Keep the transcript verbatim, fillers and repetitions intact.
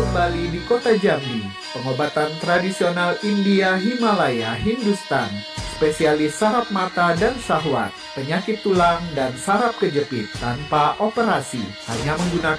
kembali di kota Jambi. Pengobatan tradisional India Himalaya Hindustan, spesialis saraf mata dan syahwat, penyakit tulang dan saraf kejepit tanpa operasi, hanya menggunakan